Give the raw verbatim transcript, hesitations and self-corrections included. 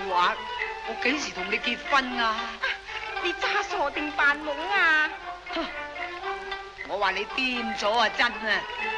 話，我幾時同你結婚啊？ 你詐傻定扮懵啊？ 我話你癲咗啊，真啊！